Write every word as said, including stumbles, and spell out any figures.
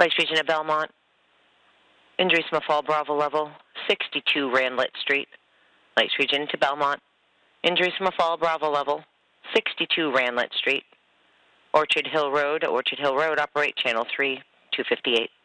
Lights region at Belmont. Injuries from a fall Bravo level, sixty-two Randlett Street. Lights region to Belmont. Injuries from a fall Bravo level, sixty-two Randlett Street. Orchard Hill Road, Orchard Hill Road, operate channel three, two fifty-eight.